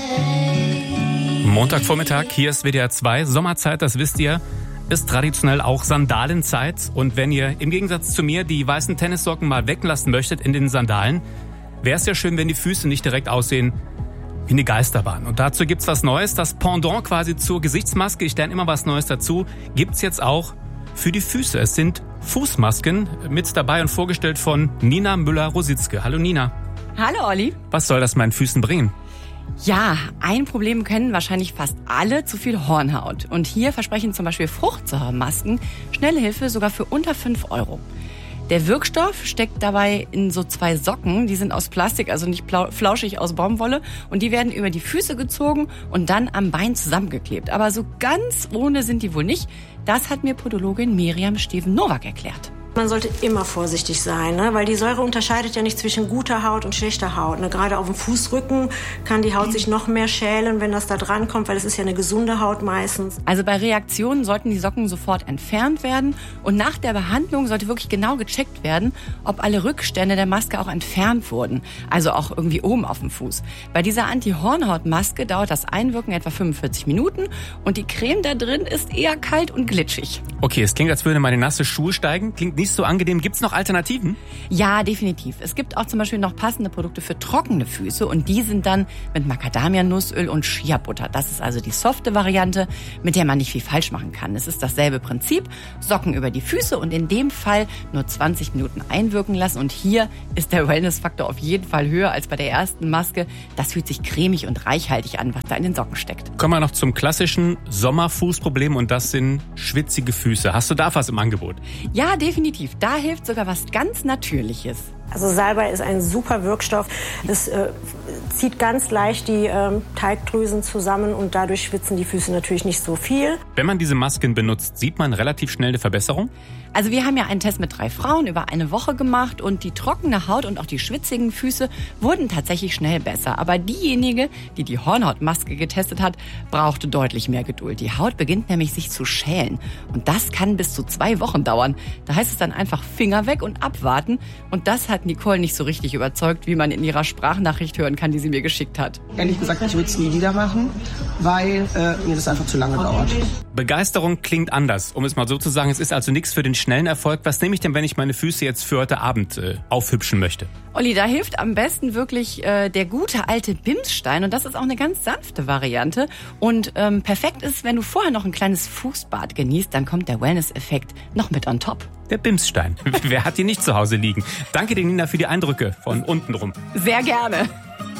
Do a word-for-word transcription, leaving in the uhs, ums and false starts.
Montagvormittag, hier ist W D R zwei. Sommerzeit, das wisst ihr, ist traditionell auch Sandalenzeit. Und wenn ihr im Gegensatz zu mir die weißen Tennissocken mal weglassen möchtet in den Sandalen, wäre es ja schön, wenn die Füße nicht direkt aussehen wie eine Geisterbahn. Und dazu gibt's was Neues. Das Pendant quasi zur Gesichtsmaske, ich lerne immer was Neues dazu, gibt's jetzt auch für die Füße. Es sind Fußmasken mit dabei und vorgestellt von Nina Müller-Rositzke. Hallo Nina. Hallo Olli. Was soll das meinen Füßen bringen? Ja, ein Problem kennen wahrscheinlich fast alle: zu viel Hornhaut. Und hier versprechen zum Beispiel Fruchtsäuremasken schnelle Hilfe sogar für unter fünf Euro. Der Wirkstoff steckt dabei in so zwei Socken, die sind aus Plastik, also nicht flauschig aus Baumwolle, und die werden über die Füße gezogen und dann am Bein zusammengeklebt. Aber so ganz ohne sind die wohl nicht. Das hat mir Podologin Miriam Steven-Nowak erklärt. Man sollte immer vorsichtig sein, ne? Weil die Säure unterscheidet ja nicht zwischen guter Haut und schlechter Haut. Ne? Gerade auf dem Fußrücken kann die Haut sich noch mehr schälen, wenn das da dran kommt, weil es ist ja eine gesunde Haut meistens. Also bei Reaktionen sollten die Socken sofort entfernt werden und nach der Behandlung sollte wirklich genau gecheckt werden, ob alle Rückstände der Maske auch entfernt wurden, also auch irgendwie oben auf dem Fuß. Bei dieser Anti-Hornhaut-Maske dauert das Einwirken etwa fünfundvierzig Minuten und die Creme da drin ist eher kalt und glitschig. Okay, es klingt, als würden meine nasse Schuhe steigen. Klingt nicht so angenehm. Gibt's noch Alternativen? Ja, definitiv. Es gibt auch zum Beispiel noch passende Produkte für trockene Füße und die sind dann mit Macadamia-Nussöl und Shea-Butter. Das ist also die softe Variante, mit der man nicht viel falsch machen kann. Es ist dasselbe Prinzip, Socken über die Füße und in dem Fall nur zwanzig Minuten einwirken lassen. Und hier ist der Wellness-Faktor auf jeden Fall höher als bei der ersten Maske. Das fühlt sich cremig und reichhaltig an, was da in den Socken steckt. Kommen wir noch zum klassischen Sommerfußproblem und das sind schwitzige Füße. Hast du da was im Angebot? Ja, definitiv. Da hilft sogar was ganz Natürliches. Also Salbei ist ein super Wirkstoff. Es äh, zieht ganz leicht die äh, Teigdrüsen zusammen und dadurch schwitzen die Füße natürlich nicht so viel. Wenn man diese Masken benutzt, sieht man relativ schnell eine Verbesserung? Also wir haben ja einen Test mit drei Frauen über eine Woche gemacht und die trockene Haut und auch die schwitzigen Füße wurden tatsächlich schnell besser. Aber diejenige, die die Hornhautmaske getestet hat, brauchte deutlich mehr Geduld. Die Haut beginnt nämlich sich zu schälen und das kann bis zu zwei Wochen dauern. Da heißt es dann einfach Finger weg und abwarten und das hat Nicole nicht so richtig überzeugt, wie man in ihrer Sprachnachricht hören kann, die sie mir geschickt hat. Ehrlich gesagt, ich würde es nie wieder machen, weil äh, mir das einfach zu lange dauert. Begeisterung klingt anders, um es mal so zu sagen. Es ist also nichts für den schnellen Erfolg. Was nehme ich denn, wenn ich meine Füße jetzt für heute Abend äh, aufhübschen möchte? Olli, da hilft am besten wirklich äh, der gute alte Bimsstein und das ist auch eine ganz sanfte Variante. Und ähm, perfekt ist, wenn du vorher noch ein kleines Fußbad genießt, dann kommt der Wellness-Effekt noch mit on top. Der Bimsstein. Wer hat die nicht zu Hause liegen? Danke dir, Nina, für die Eindrücke von unten rum. Sehr gerne.